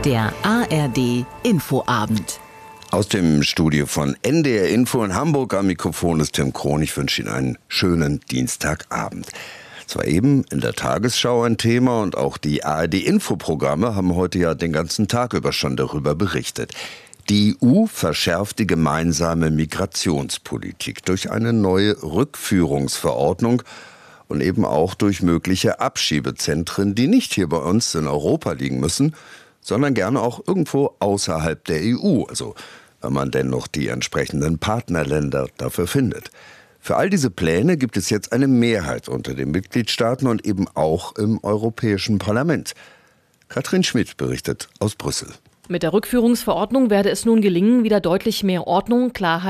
Der ARD Infoabend. Aus dem Studio von NDR Info in Hamburg am Mikrofon ist Tim Krohn. Ich wünsche Ihnen einen schönen Dienstagabend. Zwar eben in der Tagesschau ein Thema und auch die ARD-Infoprogramme haben heute ja den ganzen Tag über schon darüber berichtet. Die EU verschärft die gemeinsame Migrationspolitik durch eine neue Rückführungsverordnung und eben auch durch mögliche Abschiebezentren, die nicht hier bei uns in Europa liegen müssen, sondern gerne auch irgendwo außerhalb der EU, also wenn man denn noch die entsprechenden Partnerländer dafür findet. Für all diese Pläne gibt es jetzt eine Mehrheit unter den Mitgliedstaaten und eben auch im Europäischen Parlament. Katrin Schmidt berichtet aus Brüssel. Mit der Rückführungsverordnung werde es nun gelingen, wieder deutlich mehr Ordnung, Klarheit